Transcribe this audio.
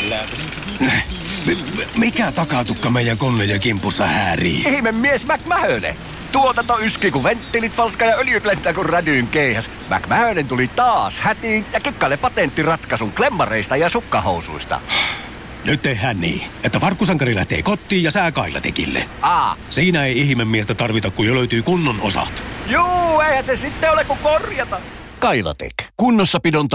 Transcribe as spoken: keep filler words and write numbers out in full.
Mikä takatukka meidän koneen kimpussa häärii? Ihme mies McMahone. Tuotanto yski, kun venttiilit falska ja öljyt lentää kun rädyyn keihäs. McMahone tuli taas hätiin ja kikkaile patenttiratkaisun klemmareista ja sukkahousuista. Nyt tehdään niin, että farkkusankari lähtee kotiin ja sää Kailatekille. Aa. Siinä ei ihmemiestä tarvita, kun jo löytyy kunnon osat. Juu, eihän se sitten ole kuin korjata. Kailatek. Kunnossapidon